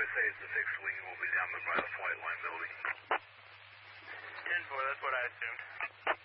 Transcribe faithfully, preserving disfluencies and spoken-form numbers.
say it's the fixed wing will be down by the flight line building. ten four, that's what I assumed.